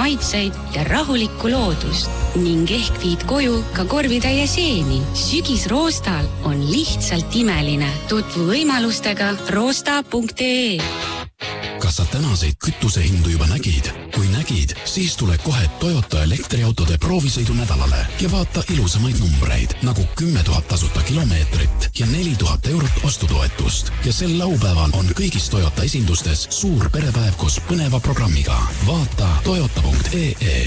maitseid ja rahulikku loodust ning ehk viid koju ka korvitäie seeni. Sügis Roostal on lihtsalt imeline. Tutvu võimalustega roosta.ee. Kas sa tänaseid kütusehindu juba nägid? Kui nägid, siis tule kohe Toyota elektriautode proovisõidu nädalale ja vaata ilusamaid numbreid nagu 10 000 tasuta kilomeetrit ja 4000 eurot ostutoetust. Ja sel laupäeval on kõigis Toyota esindustes suur perepäev koos põneva programmiga. Vaata toyota.ee.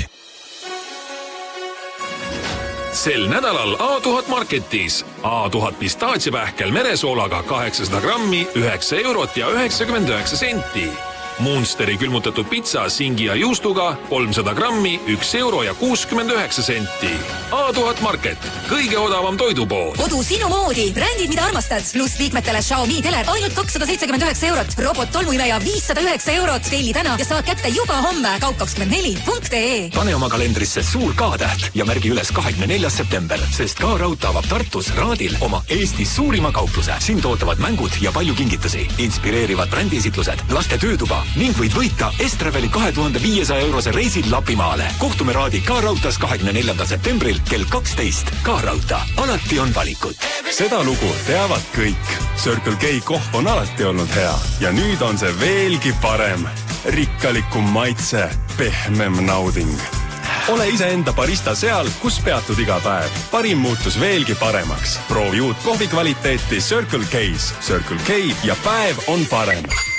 Sel nädalal A1000 Marketis. A1000 pistaatsiapähkel meresoolaga 800 grammi, 9 eurot ja 99 senti. Munsteri külmutatud pitsa singi ja juustuga 300 grammi, 1 euro ja 69 senti. A1000 Market, kõige odavam toidupood. Kodu sinu moodi, brändid mida armastad, pluss liikmetele Xiaomi teler ainult 279 eurot, robot tolmuimeja 509 eurot. Telli täna ja saad kätte juba homme kaup24.ee. Pane oma kalendrisse suur K-täht ja märgi üles 24. september, sest K-Raudtee avab Tartus Raadil oma Eestis suurima kaupluse. Sind ootavad mängud ja palju kingitusi, inspireerivad brändiesitlused, laste töötuba ning võid võita Estraveli 2500 eurose reisil Lapimaale. Kohtume Raadi K-Raudtees 24. septembril kell 12. K-Raudtee, alati on valikut. Seda lugu teavad kõik. Circle K kohv on alati olnud hea ja nüüd on see veelgi parem. Rikkalikum maitse, pehmem nauding. Ole iseenda barista seal, kus peatud iga päev. Parim muutus veelgi paremaks. Proovi uut kohvi kvaliteeti Circle K's. Circle K ja päev on parem.